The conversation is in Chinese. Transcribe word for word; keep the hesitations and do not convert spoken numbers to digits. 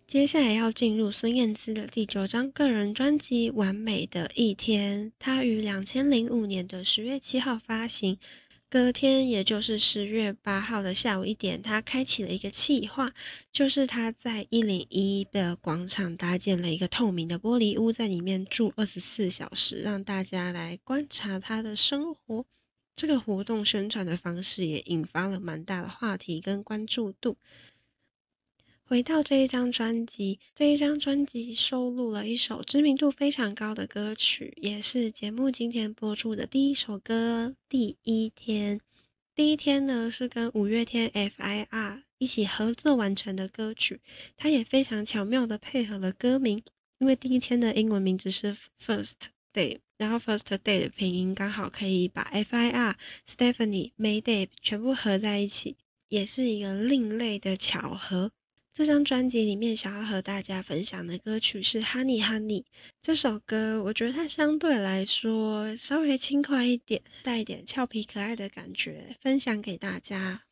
接下来要进入孙燕姿的第九张个人专辑《完美的一天》，她于两千零五年的十月七号发行。隔天，也就是十月八号的下午一点，她开启了一个企划，就是她在一零一的广场搭建了一个透明的玻璃屋，在里面住二十四小时，让大家来观察她的生活。这个活动宣传的方式也引发了蛮大的话题跟关注度。回到这一张专辑，这一张专辑收录了一首知名度非常高的歌曲，也是节目今天播出的第一首歌《第一天》。第一天呢是跟五月天 F I R 一起合作完成的歌曲，它也非常巧妙的配合了歌名，因为第一天的英文名字是 First Day， 然后 First Day 的拼音刚好可以把 F I R、Stephanie、Mayday 全部合在一起，也是一个另类的巧合。这张专辑里面想要和大家分享的歌曲是 Honey Honey。 这首歌我觉得它相对来说稍微轻快一点，带一点俏皮可爱的感觉，分享给大家。